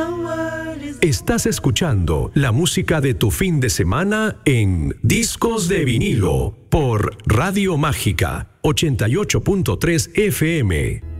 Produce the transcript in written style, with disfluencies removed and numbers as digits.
Estás escuchando la música de tu fin de semana en Discos de Vinilo por Radio Mágica 88.3 FM.